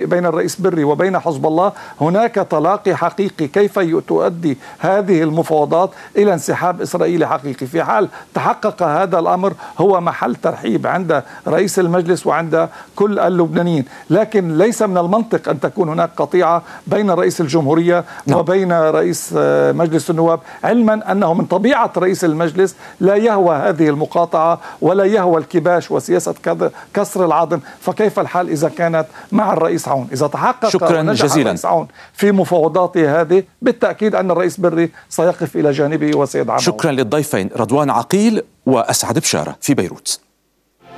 بين الرئيس بري وبين حزب الله هناك تلاقي حقيقي كيف تؤدي هذه المفاوضات إلى انسحاب إسرائيلي حقيقي. في حال تحقق هذا الأمر هو محل ترحيب عند رئيس المجلس وعند كل اللبنانيين، لكن ليس من المنطق أن تكون هناك قطيعة بين رئيس الجمهورية وبين رئيس مجلس النواب، علما أنه من طبيعة رئيس المجلس لا يهوى هذه المقاطعة ولا يهوى الكباش وسياسة كسر العظم. فكيف الحال إذا كانت مع الرئيس عون؟ إذا تحقق ونجح الرئيس عون في مفاوضاته هذه بالتأكيد أن الرئيس بري سيقف إلى جانبه وسيدعمه. شكرا للضيفين رضوان عقيل وأسعد بشارة في بيروت.